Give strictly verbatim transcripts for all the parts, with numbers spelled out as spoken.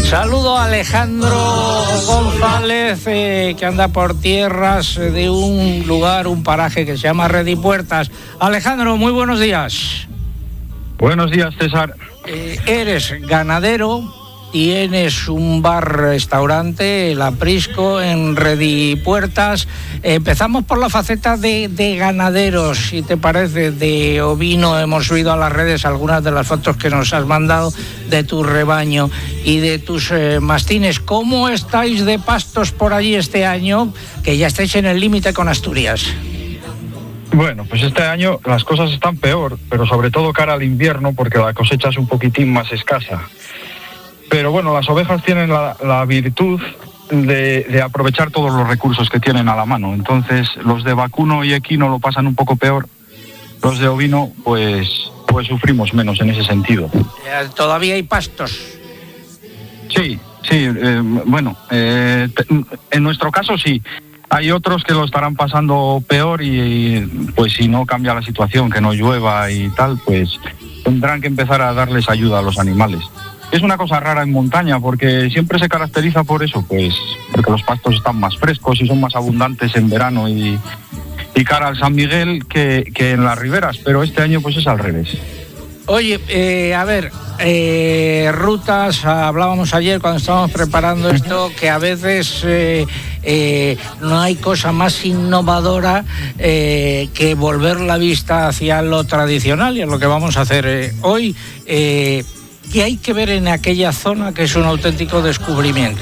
Saludo a Alejandro González, eh, que anda por tierras de un lugar, un paraje que se llama Redipuertas. Alejandro, muy buenos días. Buenos días, César. Eh, eres ganadero, tienes un bar-restaurante, el Aprisco, en Redipuertas. Eh, empezamos por la faceta de, de ganaderos, si te parece, de ovino. Hemos subido a las redes algunas de las fotos que nos has mandado de tu rebaño y de tus eh, mastines. ¿Cómo estáis de pastos por allí este año, que ya estáis en el límite con Asturias? Bueno, pues este año las cosas están peor, pero sobre todo cara al invierno, porque la cosecha es un poquitín más escasa. Pero bueno, las ovejas tienen la, la virtud de, de aprovechar todos los recursos que tienen a la mano. Entonces, los de vacuno y equino lo pasan un poco peor. Los de ovino, pues, pues sufrimos menos en ese sentido. ¿Todavía hay pastos? Sí, sí. Eh, bueno, eh, en nuestro caso sí. Hay otros que lo estarán pasando peor y, y pues si no cambia la situación, que no llueva y tal, pues tendrán que empezar a darles ayuda a los animales. Es una cosa rara en montaña porque siempre se caracteriza por eso, pues porque los pastos están más frescos y son más abundantes en verano y, y cara al San Miguel que, que en las riberas, pero este año pues es al revés. Oye, eh, a ver, eh, rutas, hablábamos ayer cuando estábamos preparando esto, que a veces eh, eh, no hay cosa más innovadora eh, que volver la vista hacia lo tradicional, y es lo que vamos a hacer eh, hoy. Eh, ¿Qué hay que ver en aquella zona que es un auténtico descubrimiento?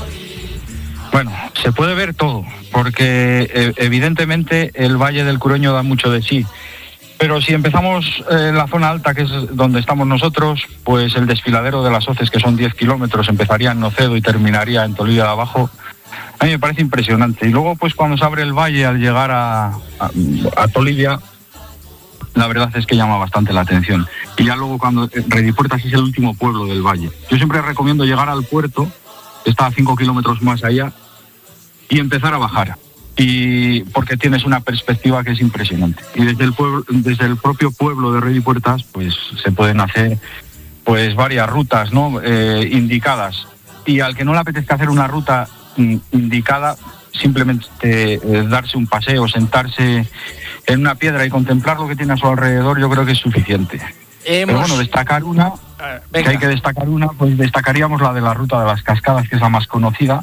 Bueno, se puede ver todo, porque eh, evidentemente el Valle del Cureño da mucho de sí. Pero si empezamos en la zona alta, que es donde estamos nosotros, pues el desfiladero de las Hoces, que son diez kilómetros, empezaría en Nocedo y terminaría en Tolivia de Abajo. A mí me parece impresionante. Y luego, pues cuando se abre el valle al llegar a, a, a Tolivia, la verdad es que llama bastante la atención. Y ya luego cuando Redipuertas es el último pueblo del valle. Yo siempre recomiendo llegar al puerto, que está a cinco kilómetros más allá, y empezar a bajar. Y porque tienes una perspectiva que es impresionante. Y desde el pueblo, desde el propio pueblo de Redipuertas, pues se pueden hacer pues varias rutas, ¿no? Eh, indicadas. Y al que no le apetezca hacer una ruta mm, indicada, simplemente eh, darse un paseo, sentarse en una piedra y contemplar lo que tiene a su alrededor, yo creo que es suficiente. Hemos... Pero bueno, destacar una, uh, que hay que destacar una, pues destacaríamos la de la Ruta de las Cascadas, que es la más conocida.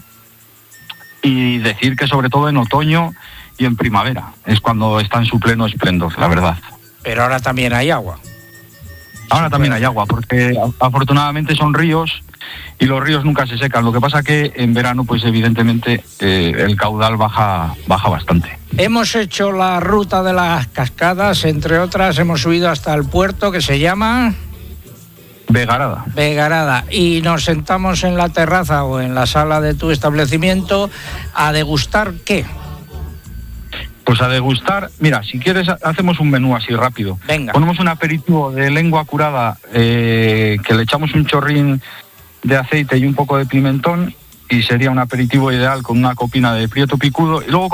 Y decir que sobre todo en otoño y en primavera es cuando está en su pleno esplendor, la verdad. Pero ahora también hay agua. Ahora también hay agua, porque afortunadamente son ríos y los ríos nunca se secan. Lo que pasa que en verano, pues evidentemente eh, el caudal baja, baja bastante. Hemos hecho la Ruta de las Cascadas, entre otras, hemos subido hasta el puerto que se llama... Vegarada. Vegarada. Y nos sentamos en la terraza o en la sala de tu establecimiento a degustar ¿qué? Pues a degustar, mira, si quieres hacemos un menú así rápido. Venga. Ponemos un aperitivo de lengua curada, eh, que le echamos un chorrín de aceite y un poco de pimentón, y sería un aperitivo ideal con una copina de prieto picudo, y luego